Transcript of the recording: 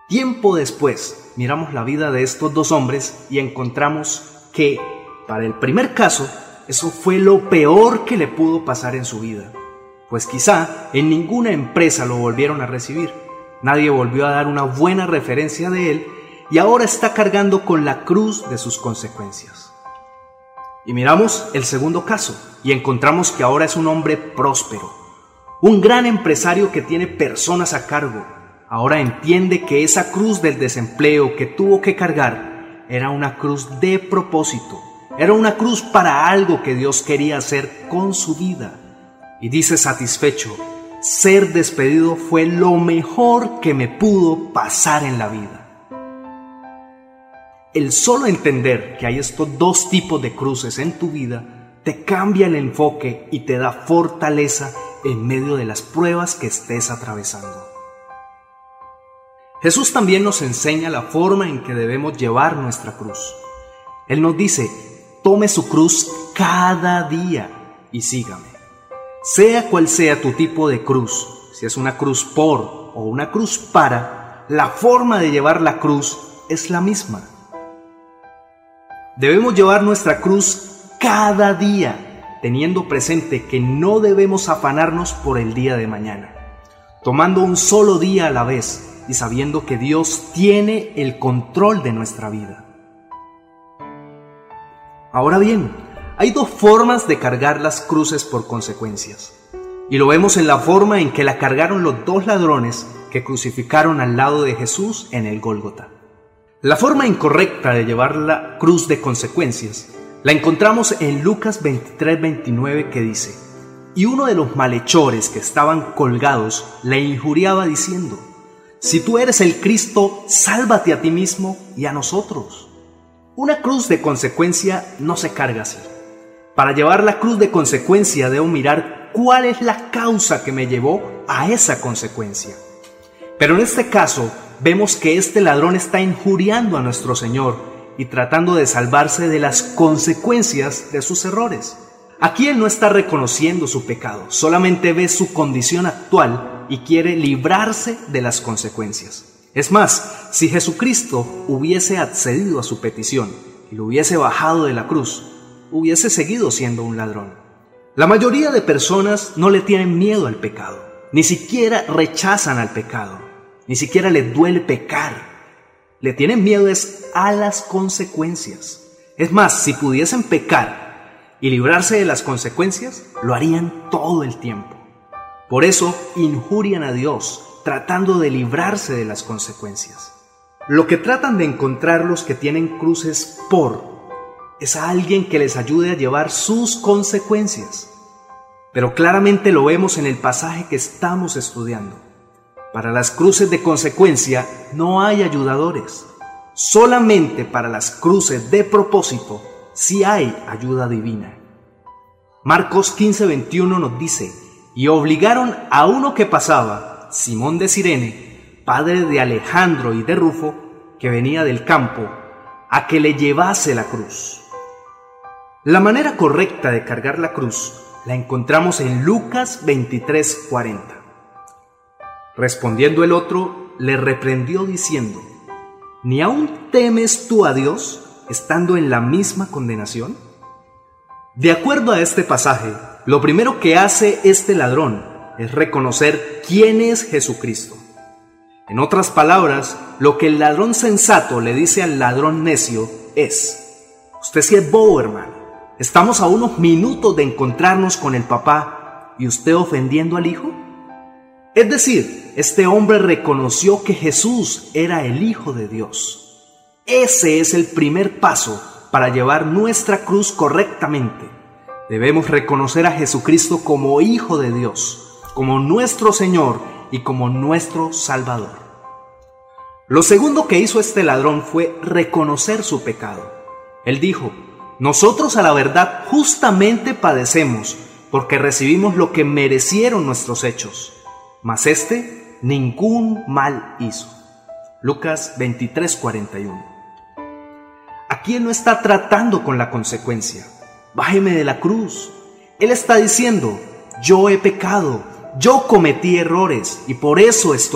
Tiempo después, miramos la vida de estos dos hombres y encontramos que, para el primer caso, eso fue lo peor que le pudo pasar en su vida, pues quizá en ninguna empresa lo volvieron a recibir, nadie volvió a dar una buena referencia de él y ahora está cargando con la cruz de sus consecuencias. Y miramos el segundo caso y encontramos que ahora es un hombre próspero, un gran empresario que tiene personas a cargo. Ahora entiende que esa cruz del desempleo que tuvo que cargar era una cruz de propósito, era una cruz para algo que Dios quería hacer con su vida. Y dice satisfecho, ser despedido fue lo mejor que me pudo pasar en la vida. El solo entender que hay estos dos tipos de cruces en tu vida te cambia el enfoque y te da fortaleza en medio de las pruebas que estés atravesando. Jesús también nos enseña la forma en que debemos llevar nuestra cruz. Él nos dice, tome su cruz cada día y sígame. Sea cual sea tu tipo de cruz, si es una cruz por o una cruz para, la forma de llevar la cruz es la misma. Debemos llevar nuestra cruz cada día, teniendo presente que no debemos afanarnos por el día de mañana, tomando un solo día a la vez y sabiendo que Dios tiene el control de nuestra vida. Ahora bien, hay dos formas de cargar las cruces por consecuencias, y lo vemos en la forma en que la cargaron los dos ladrones que crucificaron al lado de Jesús en el Gólgota. La forma incorrecta de llevar la cruz de consecuencias la encontramos en Lucas 23:29 que dice: y uno de los malhechores que estaban colgados le injuriaba diciendo: si tú eres el Cristo, sálvate a ti mismo y a nosotros. Una cruz de consecuencia no se carga así. Para llevar la cruz de consecuencia debo mirar cuál es la causa que me llevó a esa consecuencia. Pero en este caso vemos que este ladrón está injuriando a nuestro Señor y tratando de salvarse de las consecuencias de sus errores. Aquí él no está reconociendo su pecado, solamente ve su condición actual y quiere librarse de las consecuencias. Es más, si Jesucristo hubiese accedido a su petición y lo hubiese bajado de la cruz, hubiese seguido siendo un ladrón. La mayoría de personas no le tienen miedo al pecado, ni siquiera rechazan al pecado, ni siquiera les duele pecar. Le tienen miedo a las consecuencias. Es más, si pudiesen pecar y librarse de las consecuencias, lo harían todo el tiempo. Por eso injurian a Dios, tratando de librarse de las consecuencias. Lo que tratan de encontrar los que tienen cruces es a alguien que les ayude a llevar sus consecuencias. Pero claramente lo vemos en el pasaje que estamos estudiando. Para las cruces de consecuencia no hay ayudadores. Solamente para las cruces de propósito sí hay ayuda divina. Marcos 15:21 nos dice: y obligaron a uno que pasaba, Simón de Cirene, padre de Alejandro y de Rufo, que venía del campo, a que le llevase la cruz. La manera correcta de cargar la cruz la encontramos en Lucas 23:40. Respondiendo el otro, le reprendió diciendo: ¿ni aún temes tú a Dios, estando en la misma condenación? De acuerdo a este pasaje, lo primero que hace este ladrón es reconocer quién es Jesucristo. En otras palabras, lo que el ladrón sensato le dice al ladrón necio es: usted sí es bobo, hermano. Estamos a unos minutos de encontrarnos con el papá y usted ofendiendo al hijo. Es decir, este hombre reconoció que Jesús era el Hijo de Dios. Ese es el primer paso para llevar nuestra cruz correctamente. Debemos reconocer a Jesucristo como Hijo de Dios, como nuestro Señor y como nuestro Salvador. Lo segundo que hizo este ladrón fue reconocer su pecado. Él dijo: nosotros a la verdad justamente padecemos, porque recibimos lo que merecieron nuestros hechos, mas este ningún mal hizo. Lucas 23:41. Aquí él no está tratando con la consecuencia. Bájeme de la cruz. Él está diciendo: yo he pecado, yo cometí errores y por eso estoy